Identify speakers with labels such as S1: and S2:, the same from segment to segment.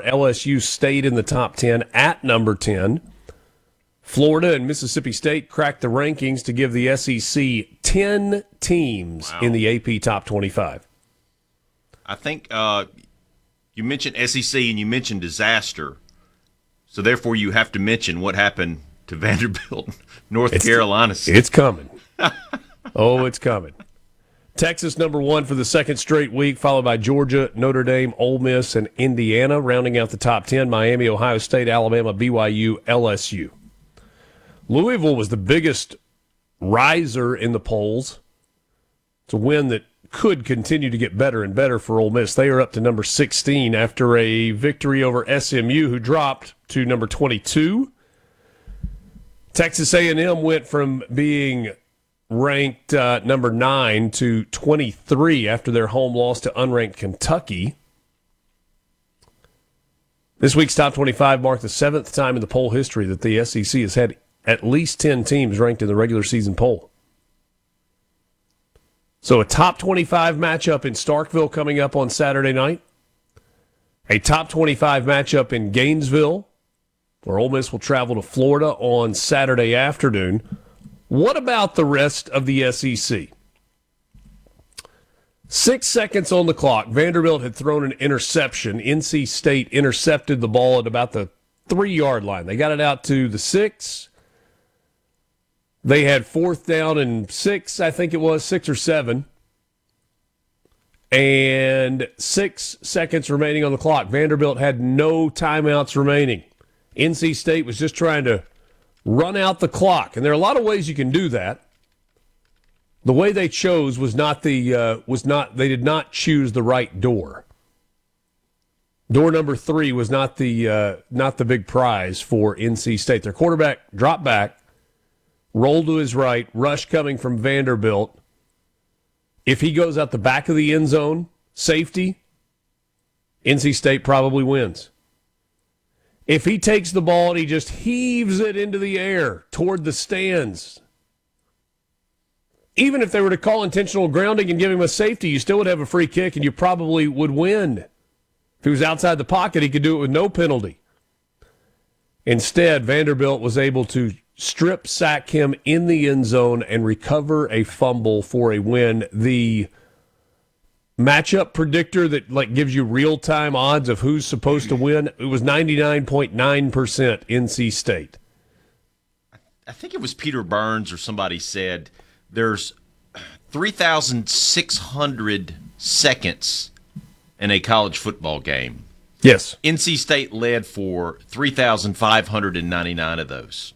S1: LSU stayed in the top 10 at number 10. Florida and Mississippi State cracked the rankings to give the SEC 10 teams in the AP Top 25.
S2: I think you mentioned SEC and you mentioned disaster, so therefore you have to mention what happened to Vanderbilt, North Carolina.
S1: It's coming. Oh, it's coming. Texas number 1 for the second straight week, followed by Georgia, Notre Dame, Ole Miss, and Indiana, rounding out the top 10, Miami, Ohio State, Alabama, BYU, LSU. Louisville was the biggest riser in the polls. It's a win that could continue to get better and better for Ole Miss. They are up to number 16 after a victory over SMU, who dropped to number 22. Texas A&M went from being ranked number 9 to 23 after their home loss to unranked Kentucky. This week's top 25 marked the 7th time in the poll history that the SEC has had at least 10 teams ranked in the regular season poll. So a top 25 matchup in Starkville coming up on Saturday night. A top 25 matchup in Gainesville, where Ole Miss will travel to Florida on Saturday afternoon. What about the rest of the SEC? 6 seconds on the clock. Vanderbilt had thrown an interception. NC State intercepted the ball at about the 3-yard line. They got it out to the 6. They had 4th down and 6, I think it was, 6 or 7. And 6 seconds remaining on the clock. Vanderbilt had no timeouts remaining. NC State was just trying to run out the clock. And there are a lot of ways you can do that. The way they chose they did not choose the right door. Door number 3 was not the big prize for NC State. Their quarterback dropped back, roll to his right, rush coming from Vanderbilt. If he goes out the back of the end zone, safety, NC State probably wins. If he takes the ball and he just heaves it into the air toward the stands, even if they were to call intentional grounding and give him a safety, you still would have a free kick and you probably would win. If he was outside the pocket, he could do it with no penalty. Instead, Vanderbilt was able to strip sack him in the end zone and recover a fumble for a win. The matchup predictor that gives you real-time odds of who's supposed to win, it was 99.9% NC State.
S2: I think it was Peter Burns or somebody said there's 3,600 seconds in a college football game.
S1: Yes.
S2: NC State led for 3,599 of those.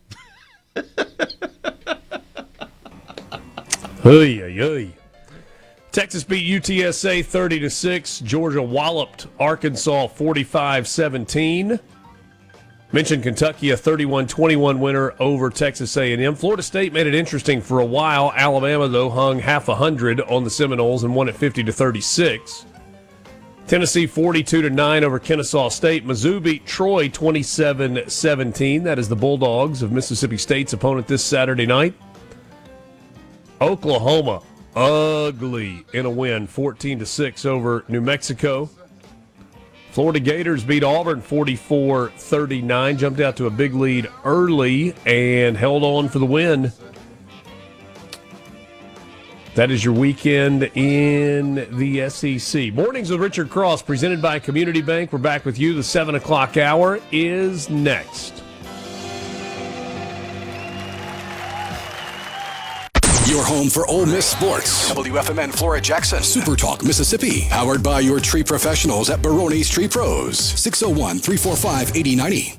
S1: Oy, oy, oy. Texas beat UTSA 30-6. Georgia walloped Arkansas 45-17. Mentioned Kentucky, a 31-21 winner over Texas A&M. Florida State made it interesting for a while. Alabama, though, hung half 100 on the Seminoles and won at 50-36. Tennessee 42-9 over Kennesaw State. Mizzou beat Troy 27-17. That is the Bulldogs of Mississippi State's opponent this Saturday night. Oklahoma, ugly in a win, 14-6 over New Mexico. Florida Gators beat Auburn 44-39, jumped out to a big lead early and held on for the win. That is your weekend in the SEC. Mornings with Richard Cross, presented by Community Bank. We're back with you. The 7 o'clock hour is next.
S3: Your home for Ole Miss sports.
S4: WFMN Flora Jackson.
S3: Super Talk Mississippi. Powered by your tree professionals at Barone's Tree Pros. 601-345-8090.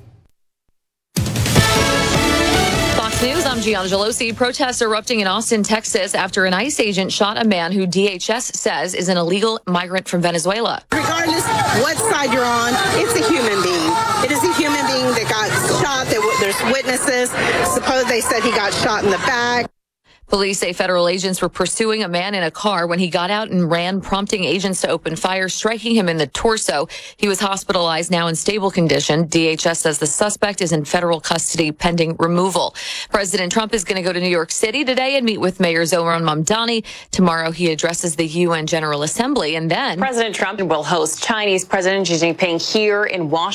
S5: Fox News, I'm Gianna Gelosi. Protests erupting in Austin, Texas after an ICE agent shot a man who DHS says is an illegal migrant from Venezuela.
S6: Regardless what side you're on, it's a human being. It is a human being that got shot. There's witnesses. Suppose they said he got shot in the back.
S5: Police say federal agents were pursuing a man in a car when he got out and ran, prompting agents to open fire, striking him in the torso. He was hospitalized, now in stable condition. DHS says the suspect is in federal custody pending removal. President Trump is going to go to New York City today and meet with Mayor Zohran Mamdani. Tomorrow he addresses the UN General Assembly, and then
S7: President Trump will host Chinese President Xi Jinping here in Washington.